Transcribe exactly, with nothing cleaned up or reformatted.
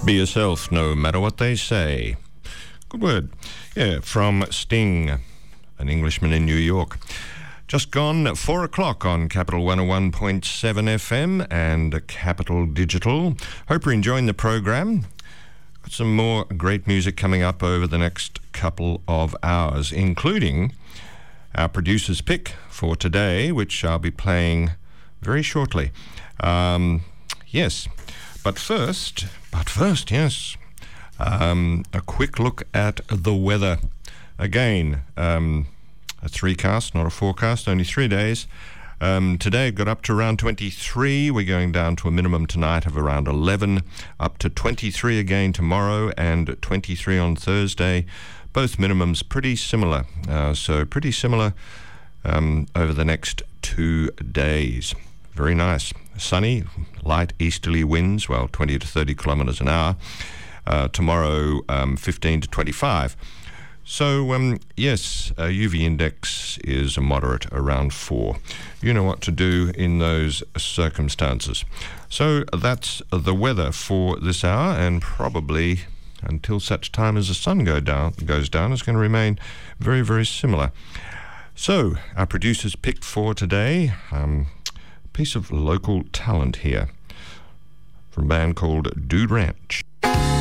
Be yourself, no matter what they say. Good word. Yeah, from Sting, an Englishman in New York. Just gone four o'clock on Capital one oh one point seven F M and Capital Digital. Hope you're enjoying the program. Got some more great music coming up over the next couple of hours, including our producer's pick for today, which I'll be playing very shortly. Um, yes, but first, but first, yes, um, a quick look at the weather. Again, um, a three-cast, not a forecast, only three days. Um, today it got up to around twenty-three. We're going down to a minimum tonight of around eleven, up to twenty-three again tomorrow and twenty-three on Thursday. Both minimums pretty similar, uh, so pretty similar um, over the next two days. Very nice. Sunny, light easterly winds, well, twenty to thirty kilometres an hour. Uh, tomorrow, um, fifteen to twenty-five. So, um, yes, a U V index is a moderate, around four. You know what to do in those circumstances. So that's the weather for this hour, and probably until such time as the sun go down, goes down, it's going to remain very, very similar. So, our producers picked for today, um, a piece of local talent here from a band called Dude Ranch.